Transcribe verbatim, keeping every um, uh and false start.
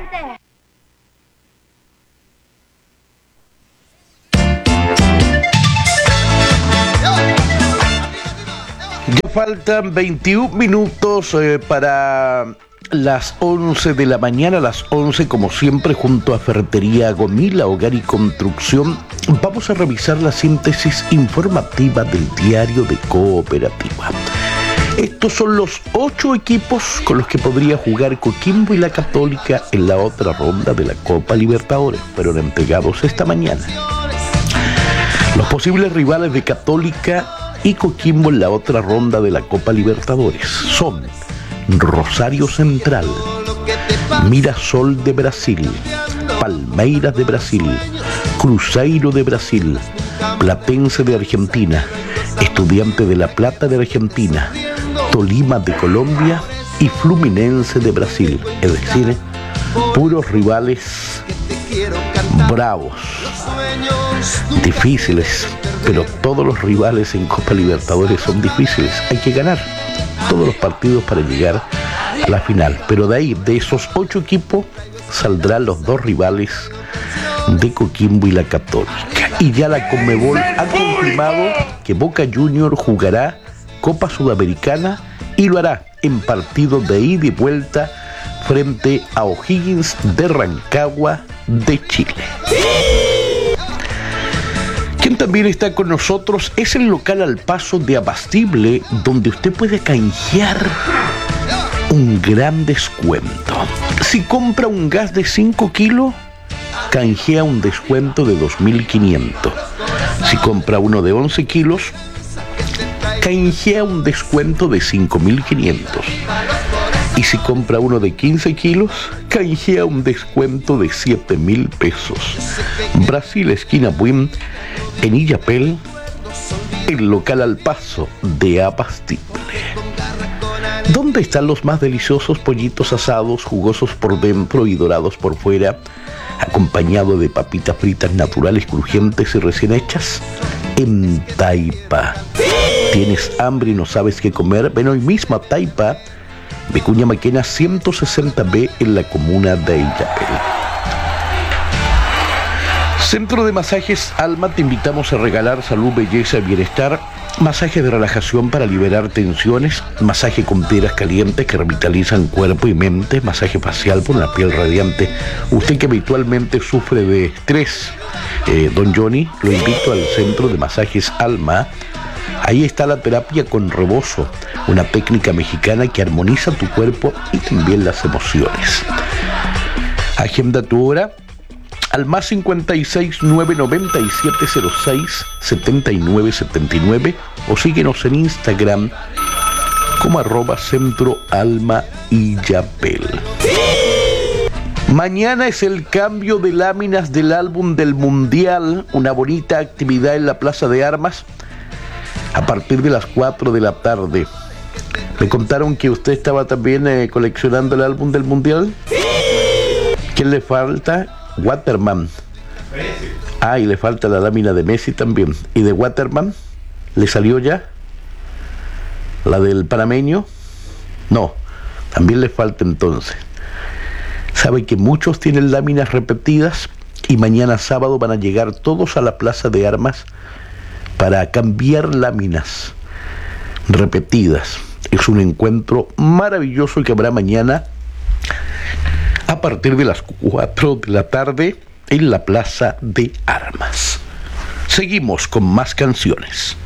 gente. Ya faltan veintiún minutos eh, para las once de la mañana, las once como siempre, junto a Ferretería Gomila, Hogar y Construcción. Vamos a revisar la síntesis informativa del diario de Cooperativa. Estos son los ocho equipos con los que podría jugar Coquimbo y la Católica en la otra ronda de la Copa Libertadores. Fueron entregados esta mañana. Los posibles rivales de Católica y Coquimbo en la otra ronda de la Copa Libertadores son Rosario Central, Mirasol de Brasil, Palmeiras de Brasil, Cruzeiro de Brasil, Platense de Argentina, Estudiante de La Plata de Argentina, Tolima de Colombia y Fluminense de Brasil. Es decir, puros rivales bravos, difíciles, pero todos los rivales en Copa Libertadores son difíciles. Hay que ganar todos los partidos para llegar a la final. Pero de ahí, de esos ocho equipos, saldrán los dos rivales de Coquimbo y la Católica. Y ya la Conmebol ha confirmado que Boca Juniors jugará Copa Sudamericana y lo hará en partidos de ida y vuelta frente a O'Higgins de Rancagua de Chile. Quien también está con nosotros es el local Al Paso de Abastible, donde usted puede canjear un gran descuento. Si compra un gas de cinco kilos, canjea un descuento de dos mil quinientos. Si compra uno de once kilos, canjea un descuento de cinco mil quinientos. Y si compra uno de quince kilos, canjea un descuento de siete mil pesos. Brasil, esquina Buin, en Illapel, el local Al Paso de Abastible. ¿Dónde están los más deliciosos pollitos asados, jugosos por dentro y dorados por fuera, acompañado de papitas fritas naturales, crujientes y recién hechas? En Taipa. ¿Tienes hambre y no sabes qué comer? Ven hoy mismo a Taipa, Vicuña Maquena ciento sesenta B, en la comuna de Illapel. Centro de Masajes Alma, te invitamos a regalar salud, belleza y bienestar. Masaje de relajación para liberar tensiones, masaje con piedras calientes que revitalizan cuerpo y mente, masaje facial por una piel radiante. Usted que habitualmente sufre de estrés, eh, don Johnny, lo invito al Centro de Masajes Alma. Ahí está la terapia con rebozo, una técnica mexicana que armoniza tu cuerpo y también las emociones. Agenda tu hora al más cincuenta y seis, nueve noventa y siete cero seis, setenta y nueve setenta y nueve o síguenos en Instagram como arroba Centro Alma Illapel. Mañana es el cambio de láminas del álbum del Mundial, una bonita actividad en la Plaza de Armas a partir de las cuatro de la tarde. Me contaron que usted estaba también eh, coleccionando el álbum del Mundial. ¿Quién le falta? Waterman. Ah, y le falta la lámina de Messi también. ¿Y de Waterman? ¿Le salió ya? ¿La del panameño? No, también le falta entonces. Sabe que muchos tienen láminas repetidas y mañana sábado van a llegar todos a la Plaza de Armas para cambiar láminas repetidas. Es un encuentro maravilloso que habrá mañana a partir de las cuatro de la tarde en la Plaza de Armas. Seguimos con más canciones.